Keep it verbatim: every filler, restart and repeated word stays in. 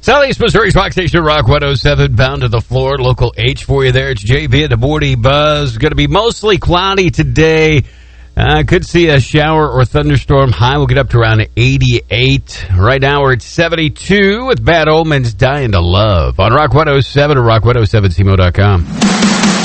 Southeast Missouri's Rock Station, Rock one oh seven, bound to the floor. Local H for you there. It's J B at the Morning Buzz. Going to be mostly cloudy today. Uh, could see a shower or thunderstorm. High will get up to around eighty-eight. Right now we're at seventy-two with Bad Omens, Dying to Love on Rock one oh seven or rock one oh seven C M O dot com.